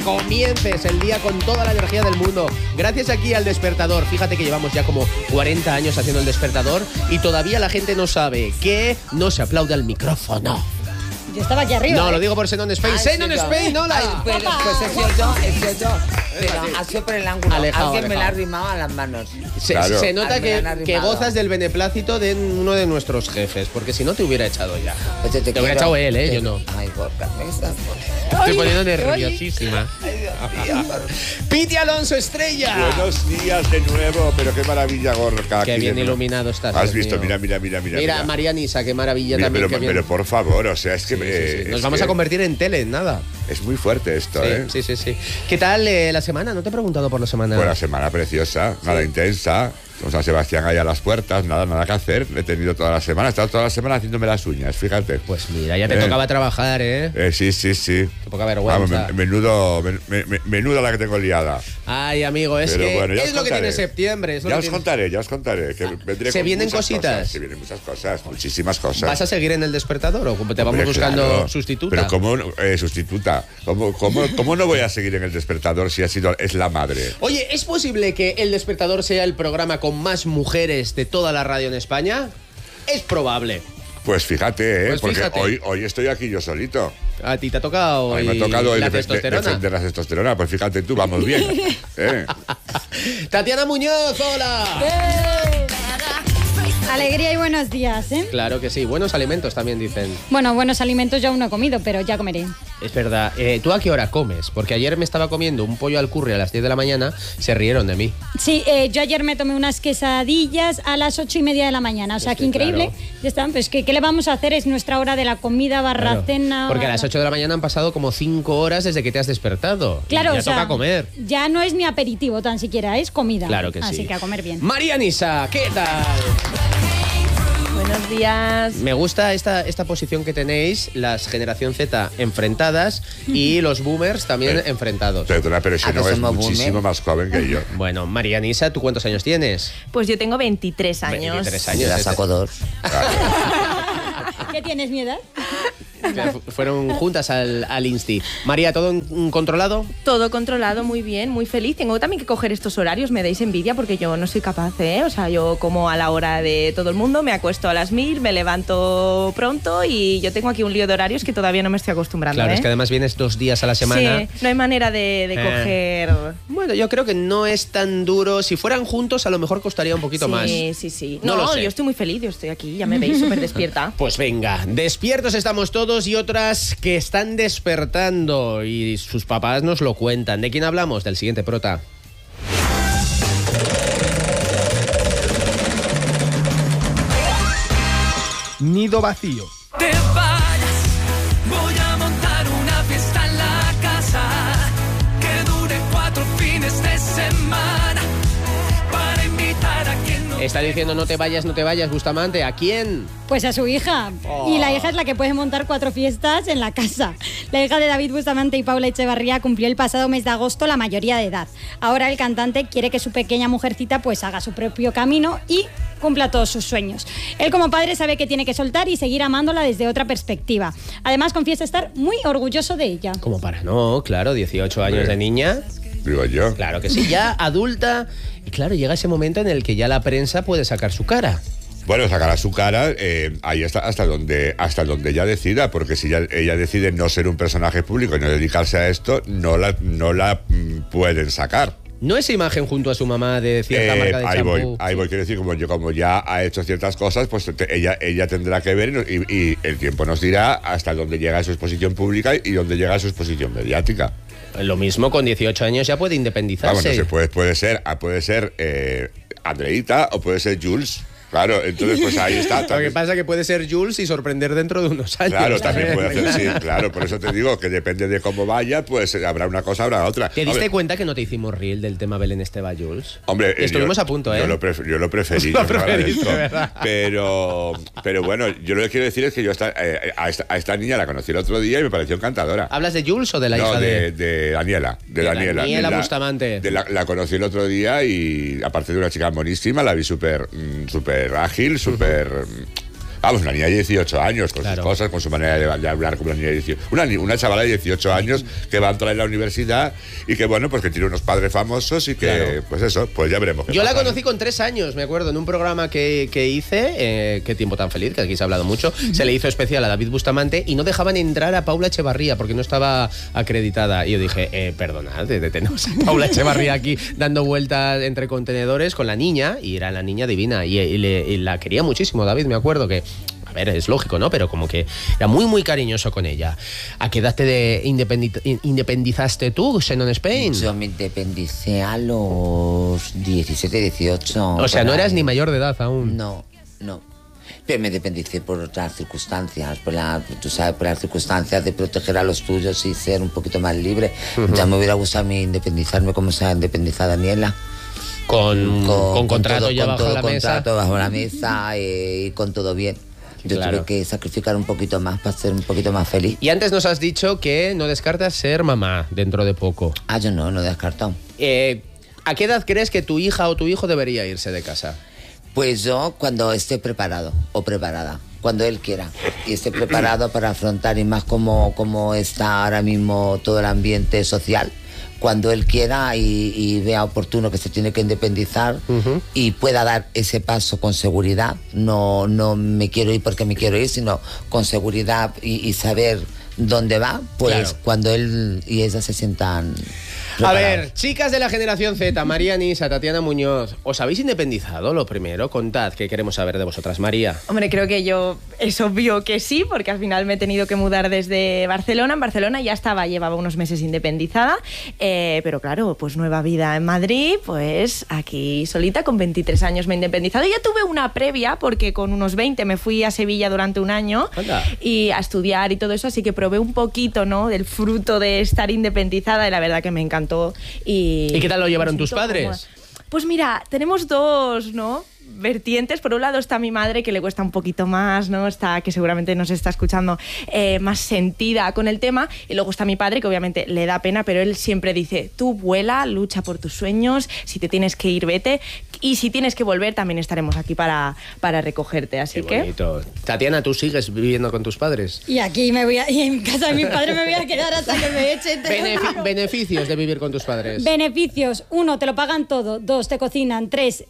comiences el día con toda la energía del mundo. Gracias aquí al despertador. Fíjate que llevamos ya como 40 años haciendo el despertador y todavía la gente no sabe que no se aplaude al micrófono. Yo estaba aquí arriba. No, lo digo por Xenon Spain. ¡Xenon Spain, hola! Pues he sido yo. Pero ha sido por el ángulo. Alguien me la ha arrimado a las manos. Se nota que gozas del beneplácito de uno de nuestros jefes, porque si no te hubiera echado ya. Pues te hubiera echado él, yo no. Ay, Gorka, me estás Estoy poniendo nerviosísima. Piti Alonso Estrella. Buenos días de nuevo, pero qué maravilla, Gorka. Qué bien iluminado estás. Has visto, mira. Mira, María Nisa, qué maravilla mira, también. Pero por favor, o sea, es que... Sí. Nos vamos a convertir en tele, en nada. Es muy fuerte esto, ¿eh? Sí. ¿Qué tal la semana? ¿No te he preguntado por la semana? Pues la semana preciosa, nada intensa. Con San Sebastián ahí a las puertas, nada que hacer. He tenido toda la semana, he estado toda la semana haciéndome las uñas, fíjate. Pues mira, ya te tocaba trabajar, ¿eh? Sí. Qué poca vergüenza. Menuda la que tengo liada. Ay, amigo, es lo que tiene septiembre. Ya os contaré. Que vendré ¿Se con vienen muchas cositas? Cosas, se vienen muchas cosas, muchísimas cosas. ¿Vas a seguir en el despertador o te vamos buscando sustituta? Pero ¿cómo sustituta? ¿Cómo no voy a seguir en el despertador si es la madre? Oye, ¿es posible que el despertador sea el programa con más mujeres de toda la radio en España? Es probable. Pues fíjate, Pues porque fíjate. Hoy estoy aquí yo solito. ¿A ti te ha tocado Hoy me ha tocado la el testosterona? defender la testosterona. Pues fíjate tú, vamos bien. Tatiana Muñoz, hola. Alegría y buenos días, ¿eh? Claro que sí, buenos alimentos también dicen. Bueno, buenos alimentos ya aún no he comido, pero ya comeré. Es verdad. ¿Tú a qué hora comes? Porque ayer me estaba comiendo un pollo al curry a las 10 de la mañana, se rieron de mí. Sí, yo ayer me tomé unas quesadillas a las 8:30 de la mañana, o sea, que increíble. Claro. Ya está, pues ¿qué le vamos a hacer? Es nuestra hora de la comida barra cena. Porque a las 8 de la mañana han pasado como 5 horas desde que te has despertado. Claro, y ya o sea, toca comer. Ya no es ni aperitivo tan siquiera, es comida. Claro que sí. Así que a comer bien. María Nisa, ¿qué tal? Buenos días. Me gusta esta posición que tenéis, las generación Z enfrentadas y los boomers también enfrentados. Perdona, pero si no es muchísimo boomer? más joven que yo. Bueno, María Nisa, ¿tú cuántos años tienes? Pues yo tengo 23 años. 23 Yo años. la saco 2. ¿Qué tienes, mi edad? Fueron juntas al Insti. María, ¿todo controlado? Todo controlado, muy bien, muy feliz. Tengo también que coger estos horarios, me dais envidia porque yo no soy capaz, ¿eh? O sea, yo como a la hora de todo el mundo, me acuesto a las 1000, me levanto pronto y yo tengo aquí un lío de horarios que todavía no me estoy acostumbrando. Claro, ¿eh? es que además vienes 2 días a la semana. Sí, no hay manera de coger... Bueno, yo creo que no es tan duro. Si fueran juntos, a lo mejor costaría un poquito más. Sí. No lo sé. Yo estoy muy feliz, yo estoy aquí, ya me veis súper despierta. Pues venga, despiertos estamos todos y otras que están despertando y sus papás nos lo cuentan. ¿De quién hablamos? Del siguiente prota. Nido vacío. Te vayas, voy a montar una fiesta en la casa que dure 4 fines de semana para invitar a quien no. Está diciendo no te vayas, Bustamante. ¿A quién? Pues a su hija. Y la hija es la que puede montar 4 fiestas en la casa. La hija de David Bustamante y Paula Echevarría cumplió el pasado mes de agosto la mayoría de edad. Ahora el cantante quiere que su pequeña mujercita pues haga su propio camino y cumpla todos sus sueños. Él como padre sabe que tiene que soltar y seguir amándola desde otra perspectiva. Además confiesa estar muy orgulloso de ella. Como para no, claro, 18 años de niña. Digo yo. Claro que sí, ya adulta. Y claro, llega ese momento en el que ya la prensa puede sacar su cara. Bueno, sacará su cara ahí hasta donde ella decida, porque si ella decide no ser un personaje público y no dedicarse a esto, no la pueden sacar. ¿No esa imagen junto a su mamá de cierta marca de champú? Ahí voy, quiero decir, como ya ha hecho ciertas cosas, pues ella tendrá que ver y el tiempo nos dirá hasta dónde llega su exposición pública y dónde llega su exposición mediática. Lo mismo, con 18 años ya puede independizarse. Vamos, entonces puede ser Andreita o puede ser Jules. Claro, entonces pues ahí está. Lo que pasa es que puede ser Jules y sorprender dentro de unos años. Claro, también puede hacer, sí, claro. Por eso te digo que depende de cómo vaya, pues habrá una cosa, habrá otra. ¿Te diste cuenta que no te hicimos reel del tema Belén Esteba, Jules? Hombre, estuvimos a punto, ¿eh? Yo lo preferí. Lo preferiste, ¿verdad? Pero bueno, yo lo que quiero decir es que yo a esta niña la conocí el otro día y me pareció encantadora. ¿Hablas de Jules o de la hija de Daniela? De Daniela Bustamante. La conocí el otro día y aparte de una chica monísima, la vi súper ágil, súper Vamos, una niña de 18 años, con sus cosas, con su manera de hablar como una niña de 18. Una chavala de 18 años que va a entrar en la universidad y que, bueno, pues que tiene unos padres famosos y que, pues eso, pues ya veremos. Yo la conocí con 3 años, me acuerdo, en un programa que hice, Qué tiempo tan feliz, que aquí se ha hablado mucho, se le hizo especial a David Bustamante y no dejaban entrar a Paula Echevarría porque no estaba acreditada. Y yo dije, perdonad, tenemos a Paula Echevarría aquí dando vueltas entre contenedores con la niña, y era la niña divina, y la quería muchísimo, David, me acuerdo que... A ver, es lógico, ¿no? Pero como que era muy, muy cariñoso con ella. ¿A qué edad te independizaste tú, Xenon Spain? Yo me independicé a los 17, 18. O sea, no eras ni mayor de edad aún. No. Pero me independicé por otras circunstancias, tú sabes, por las circunstancias de proteger a los tuyos y ser un poquito más libre. Ya me hubiera gustado a mí independizarme como se ha independizado Daniela. Con contrato todo, ya bajo la mesa. Contrato bajo la mesa y con todo bien. Yo tuve que sacrificar un poquito más para ser un poquito más feliz. Y antes nos has dicho que no descartas ser mamá dentro de poco. Yo no he descartado. ¿A qué edad crees que tu hija o tu hijo debería irse de casa? Pues yo cuando esté preparado o preparada, cuando él quiera y esté preparado para afrontar, y más como está ahora mismo todo el ambiente social, cuando él quiera y vea oportuno que se tiene que independizar y pueda dar ese paso con seguridad. No me quiero ir porque me quiero ir, sino con seguridad y saber dónde va, pues cuando él y ella se sientan preparados. A ver, chicas de la generación Z, María Nisa, Tatiana Muñoz, ¿os habéis independizado? Lo primero, contad, ¿qué queremos saber de vosotras, María? Hombre, creo que yo es obvio que sí, porque al final me he tenido que mudar desde Barcelona. En Barcelona ya llevaba unos meses independizada, pero claro, pues nueva vida en Madrid, pues aquí solita, con 23 años me he independizado. Ya tuve una previa, porque con unos 20 me fui a Sevilla durante un año y a estudiar y todo eso, así que probé un poquito, ¿no?, del fruto de estar independizada y la verdad que me encantó. ¿Y qué tal lo llevaron tus padres? Pues mira, tenemos dos, ¿no?, vertientes. Por un lado está mi madre, que le cuesta un poquito más, ¿no?, que seguramente nos está escuchando, más sentida con el tema, y luego está mi padre, que obviamente le da pena, pero él siempre dice, tú vuela, lucha por tus sueños, si te tienes que ir, vete, y si tienes que volver, también estaremos aquí para recogerte, así Qué bonito. Tatiana, ¿tú sigues viviendo con tus padres? Y aquí y en casa de mi padre me voy a quedar hasta que me echen. Beneficios de vivir con tus padres. Beneficios: 1, te lo pagan todo. 2, te cocinan. 3,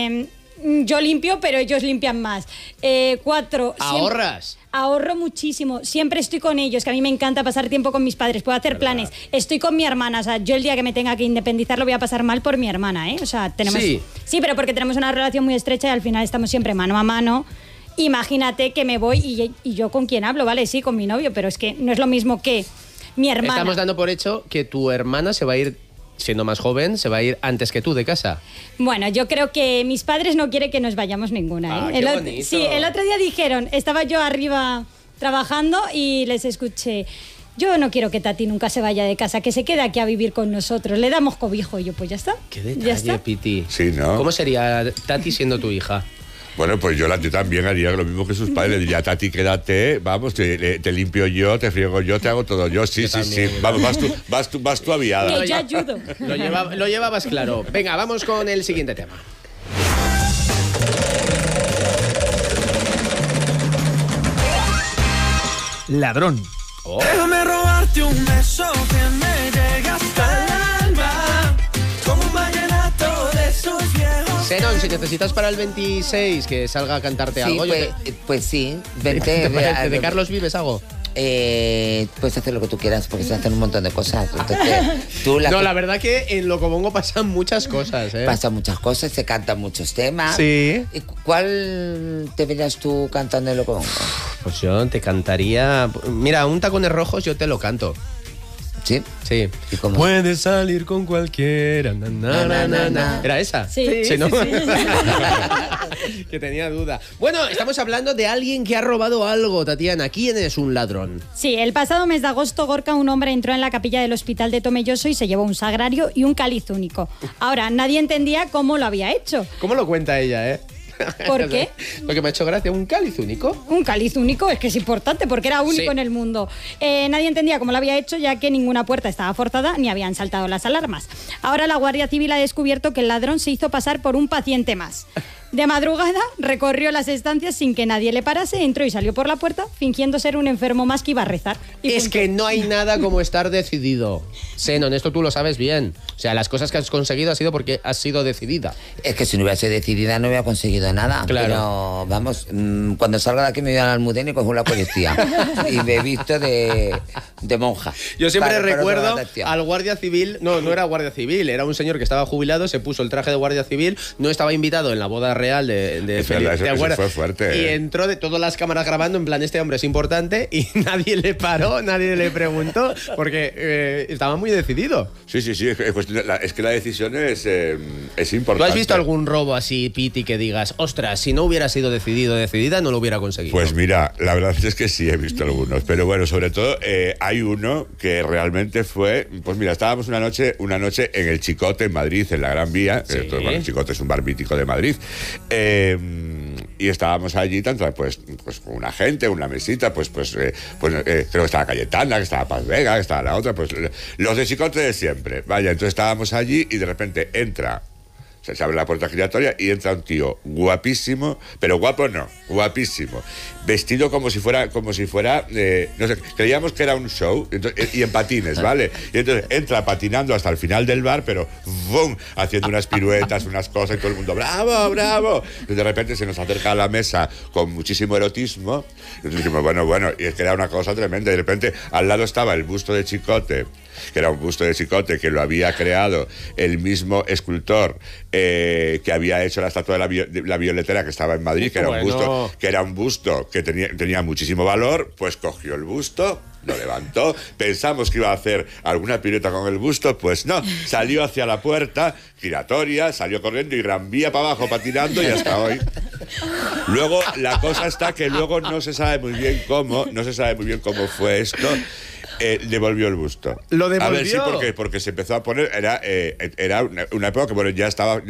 yo limpio, pero ellos limpian más. 4, ¿ahorras? Ahorro muchísimo. Siempre estoy con ellos, que a mí me encanta pasar tiempo con mis padres. Puedo hacer planes. Estoy con mi hermana. O sea, yo el día que me tenga que independizar lo voy a pasar mal por mi hermana, ¿eh? O sea, tenemos... Sí, pero porque tenemos una relación muy estrecha y al final estamos siempre mano a mano. Imagínate que me voy y yo con quién hablo, ¿vale? Sí, con mi novio, pero es que no es lo mismo que mi hermana. Estamos dando por hecho que tu hermana se va a ir, siendo más joven, se va a ir antes que tú de casa. Bueno, yo creo que mis padres no quieren que nos vayamos ninguna, ¿eh? Qué bonito. Sí, el otro día dijeron, estaba yo arriba trabajando y les escuché, yo no quiero que Tati nunca se vaya de casa, que se quede aquí a vivir con nosotros, le damos cobijo. Y yo, pues ya está. Qué detalle, Piti. Sí, ¿no? ¿Cómo sería Tati siendo tu hija? Bueno, pues yo también haría lo mismo que sus padres. Le diría, Tati, quédate, vamos, te limpio yo, te friego yo, te hago todo yo. Sí. Vamos, vas tú aviada. Que yo ayudo. Lo llevabas claro. Venga, vamos con el siguiente tema. Ladrón. Déjame robarte un beso que me llega hasta el alma, como un vallenato de esos viejos. Xenon, si necesitas para el 26 que salga a cantarte algo... Pues sí, vente. ¿De Carlos Vives hago? Puedes hacer lo que tú quieras, porque se hacen un montón de cosas. Entonces, la verdad que en Locomongo pasan muchas cosas, ¿eh? Pasan muchas cosas, se cantan muchos temas. Sí. ¿Y cuál te verías tú cantando en Locomongo? Pues yo te cantaría... Mira, un Tacones Rojos yo te lo canto. ¿Sí? Sí. ¿Y cómo? Puedes salir con cualquiera. ¿Era esa? Sí. ¿Sí, no? Que tenía duda. Bueno, estamos hablando de alguien que ha robado algo, Tatiana. ¿Quién es un ladrón? Sí, el pasado mes de agosto, Gorka, un hombre entró en la capilla del hospital de Tomelloso y se llevó un sagrario y un cáliz único. Ahora, nadie entendía cómo lo había hecho. ¿Cómo lo cuenta ella, eh? ¿Por qué? Porque me ha hecho gracia. ¿Un cáliz único? Un cáliz único, es que es importante porque era único en el mundo. Nadie entendía cómo lo había hecho, ya que ninguna puerta estaba forzada ni habían saltado las alarmas. Ahora la Guardia Civil ha descubierto que el ladrón se hizo pasar por un paciente más. De madrugada recorrió las estancias sin que nadie le parase, entró y salió por la puerta fingiendo ser un enfermo más que iba a rezar. Y Es punto. que no hay nada como estar decidido. Zenon, esto tú lo sabes bien. O sea, las cosas que has conseguido ha sido porque has sido decidida. Es que si no hubiese decidida no hubiera conseguido nada. Claro. Pero vamos, cuando salga de aquí me voy al Almudena y cojo la policía. Y me he visto de monja. Yo siempre Para recuerdo tomar atención. al guardia civil, no era guardia civil, era un señor que estaba jubilado, se puso el traje de guardia civil, no estaba invitado en la boda real de Es Felipe, verdad, ¿te eso acuerdas? fue fuerte, Y ¿eh? entró de todas las cámaras grabando, en plan, este hombre es importante, y nadie le paró, nadie le preguntó, porque estaba muy decidido. Sí, es que la decisión es ¿Tú importante. has visto algún robo así, Piti, que digas, ostras, si no hubiera sido decidido o decidida, no lo hubiera conseguido? Pues mira, la verdad es que sí he visto algunos, pero bueno, sobre todo hay uno que realmente fue, pues mira, estábamos una noche en el Chicote en Madrid, en la Gran Vía. Sí. Bueno, el Chicote es un bar mítico de Madrid. Y estábamos allí, tanto pues con una gente, una mesita, creo que estaba Cayetana, que estaba Paz Vega, que estaba la otra, pues los de Chicote de siempre. Vaya, entonces estábamos allí y de repente entra. Se abre la puerta giratoria y entra un tío guapísimo, pero guapo no, guapísimo, vestido como si fuera, no sé, creíamos que era un show, y en patines, ¿vale? Y entonces entra patinando hasta el final del bar, pero ¡bum!, haciendo unas piruetas, unas cosas, y todo el mundo, ¡bravo, bravo! Y de repente se nos acerca a la mesa con muchísimo erotismo, y nosotros dijimos, bueno, y es que era una cosa tremenda, y de repente al lado estaba el busto de Chicote, que era un busto de Chicote que lo había creado el mismo escultor que había hecho la estatua de la Violetera, que estaba en Madrid, que era un busto que tenía muchísimo valor. Pues cogió el busto, lo levantó, pensamos que iba a hacer alguna pirueta con el busto, pues no, salió hacia la puerta giratoria, salió corriendo y Gran Vía para abajo patinando, y hasta hoy. Luego la cosa está que luego no se sabe muy bien cómo fue esto. Devolvió el busto. ¿Lo devolvió? A ver, sí, porque se empezó a poner, era una época que, bueno,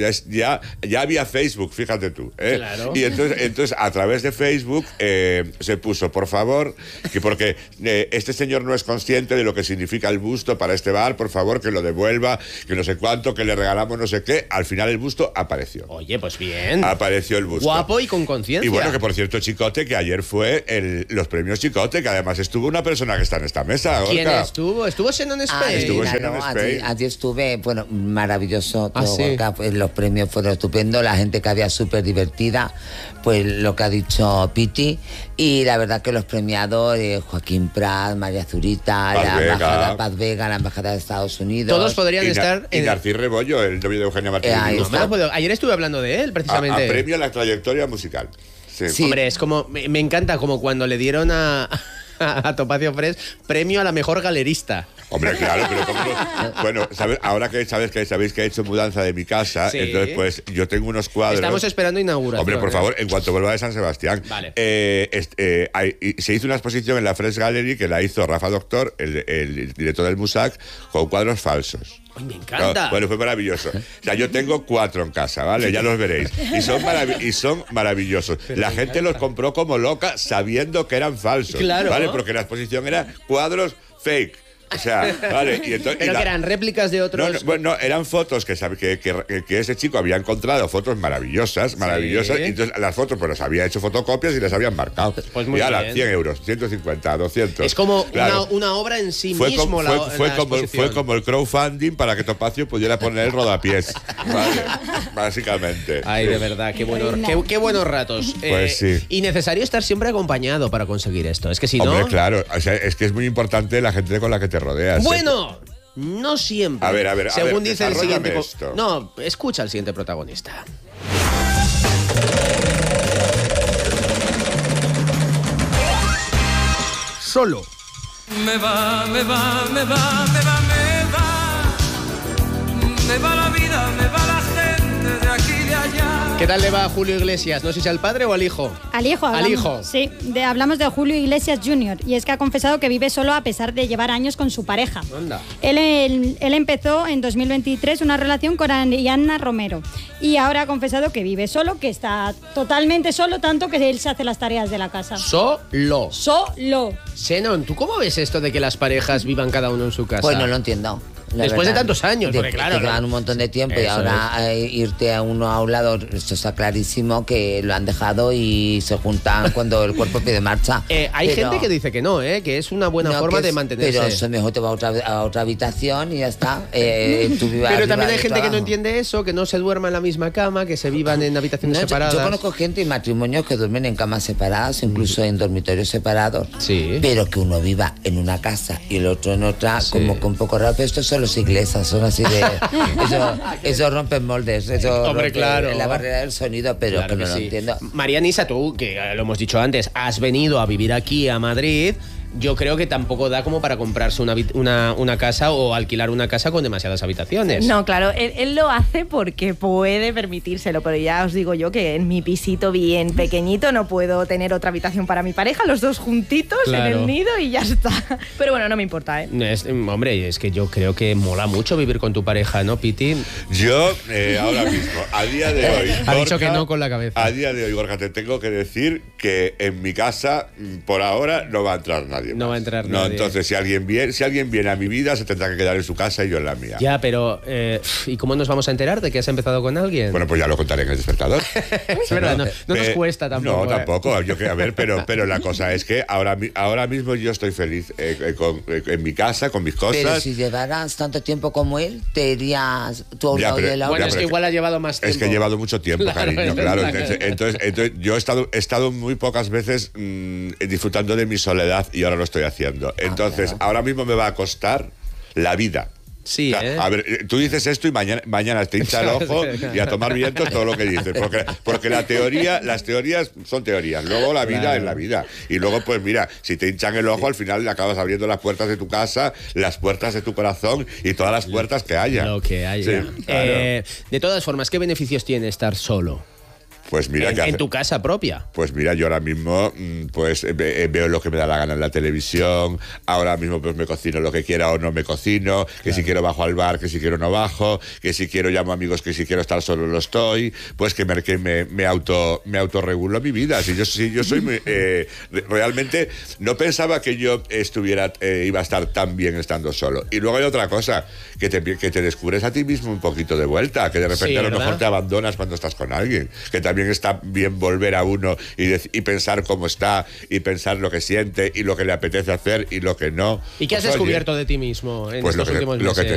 ya había Facebook, fíjate tú, ¿eh? Claro. Y entonces a través de Facebook se puso, por favor, que porque este señor no es consciente de lo que significa el busto para este bar, por favor, que lo devuelva, que no sé cuánto, que le regalamos no sé qué. Al final el busto apareció. Oye, pues bien. Apareció el busto. Guapo y con conciencia. Y bueno, que por cierto, Chicote, que ayer fue los premios Chicote, que además estuvo una persona que está en esta mesa. ¿Quién Gorka. estuvo? ¿Estuvo Zenon Spain? estuvo Claro, Zenon Spain. allí estuve, bueno, maravilloso todo, sí. Gorka, pues, los premios fueron estupendos, la gente que había súper divertida, pues lo que ha dicho Piti, y la verdad que los premiados, Joaquín Prat, María Zurita, Paz la Vega. embajada Paz Vega, la embajada de Estados Unidos. Todos podrían Y estar y Narcís Rebollo, el novio de Eugenia Martínez. ahí No Lugo. me lo puedo- Ayer estuve hablando de él, precisamente. A premio a la trayectoria musical. Sí. Sí. Hombre, es como. Me encanta como cuando le dieron a Topacio Fresh premio a la mejor galerista. Hombre, claro, pero ¿cómo no? Bueno, ahora que sabéis que he hecho mudanza de mi casa, Sí. entonces pues yo tengo unos cuadros. Estamos esperando inauguración. Hombre, por favor, en cuanto vuelva de San Sebastián. Vale. Se hizo una exposición en la Fresh Gallery que la hizo Rafa Doctor, el director del MUSAC, con cuadros falsos. Ay, me encanta. No, bueno, fue maravilloso. O sea, yo tengo 4 en casa, ¿vale? Ya los veréis. Y son maravillosos. La gente los compró como loca sabiendo que eran falsos. Claro. ¿Vale? Porque la exposición era cuadros fake. O sea, ¿vale? Y entonces, Pero que eran réplicas de otros. No, eran fotos que ese chico había encontrado, fotos maravillosas. Sí. Y entonces las fotos pues las había hecho fotocopias y las habían marcado. Pues muy y ala, bien. 100 euros, 150, 200. Es como Claro. una obra en sí Fue mismo. como, fue exposición. como el crowdfunding para que Topacio pudiera poner el rodapiés. Vale, básicamente. Ay, Sí. de verdad, qué buenos ratos. Pues sí. Y necesario estar siempre acompañado para conseguir esto. Es que si Hombre, no. claro, o sea, es que es muy importante la gente con la que te rodeas. Bueno, no siempre. A ver, Según dice el siguiente. desarróllame esto. No, escucha al siguiente protagonista. Solo. Me va, me va, me va, me va, me va. Me va la vida, me va la gente de aquí y de allá. ¿Qué tal le va a Julio Iglesias? No sé si al padre o al hijo. Al hijo, Al hablamos. hijo. Sí, hablamos de Julio Iglesias Jr. y es que ha confesado que vive solo a pesar de llevar años con su pareja. Anda. Él empezó en 2023 una relación con Ariana Romero y ahora ha confesado que vive solo, que está totalmente solo, tanto que él se hace las tareas de la casa. Solo. Solo. Zenon, ¿tú cómo ves esto de que las parejas vivan cada uno en su casa? Pues no lo entiendo. La Después de verdad. tantos años, porque claro, Que llevan un montón de tiempo y Eso ahora irte a uno a un lado, esto está clarísimo que lo han dejado y se juntan cuando el cuerpo pide marcha. Hay Pero- gente que dice que no, que es una buena no, forma que de es- mantenerse. Pero eso mejor te va a otra habitación y ya está. Tú vivas Pero arriba también hay de gente que no trabajo. entiende eso, que no se duerma en la misma cama, que se vivan en habitaciones No, separadas. yo conozco gente y matrimonios que duermen en camas separadas, incluso en dormitorios separados. Sí. Pero que uno viva en una casa y el otro en otra, Sí. como que un poco raro. Pero estos son los iglesias, son así de. Eso rompen moldes, eso Hombre, rompe claro. la barrera del sonido, pero Claro que no que lo sí. entiendo. María Nisa, tú, que lo hemos dicho antes, has venido a vivir aquí a Madrid. Yo creo que tampoco da como para comprarse una casa o alquilar una casa con demasiadas habitaciones. No, claro, él lo hace porque puede permitírselo, pero ya os digo yo que en mi pisito bien pequeñito no puedo tener otra habitación para mi pareja, los dos juntitos en Claro. el nido y ya está. Pero bueno, no me importa, ¿eh? Hombre, es que yo creo que mola mucho vivir con tu pareja, ¿no, Piti? Yo, ahora mismo, a día de hoy. Ha dicho Gorka, que no con la cabeza. A día de hoy, Gorka, te tengo que decir que en mi casa, por ahora, no va a entrar nadie. No más. va a entrar No, nadie. entonces, si alguien viene a mi vida, se tendrá que quedar en su casa y yo en la mía. Ya, pero ¿y cómo nos vamos a enterar de que has empezado con alguien? Bueno, pues ya lo contaré en el despertador. es verdad, no nos cuesta tampoco. No, tampoco. Yo a ver, pero la cosa es que ahora mismo yo estoy feliz en mi casa, con mis cosas. Pero si llevaras tanto tiempo como él, te irías tú a un Ya, lado pero- y él a Bueno, otro. es que igual ha llevado más tiempo. Es que he llevado mucho tiempo, Claro, cariño, es claro. verdad. Entonces, yo he estado muy pocas veces disfrutando de mi soledad y ahora lo estoy haciendo. Entonces, claro. ahora mismo me va a costar la vida. Sí, O sea, a ver, tú dices esto y mañana te hincha el ojo y a tomar vientos todo lo que dices. Porque las teorías son teorías. Luego la vida Claro. es la vida. Y luego, pues mira, si te hinchan el ojo, al final le acabas abriendo las puertas de tu casa, las puertas de tu corazón y todas las puertas que haya. Lo que haya. Sí, claro. De todas formas, ¿qué beneficios tiene estar solo? Pues mira, En tu casa propia. Pues mira, yo ahora mismo pues veo lo que me da la gana en la televisión, ahora mismo pues me cocino lo que quiera o no me cocino, que si quiero bajo al bar, que si quiero no bajo, que si quiero llamo amigos, que si quiero estar solo lo estoy, pues que me autorregulo mi vida. Si yo soy muy, realmente no pensaba que yo iba a estar tan bien estando solo. Y luego hay otra cosa, que te descubres a ti mismo un poquito de vuelta, que de repente Sí, a lo ¿verdad? mejor te abandonas cuando estás con alguien, que también está bien volver a uno y pensar cómo está y pensar lo que siente y lo que le apetece hacer y lo que no. ¿Y qué has Pues, oye, descubierto de ti mismo en pues estos últimos lo que te meses?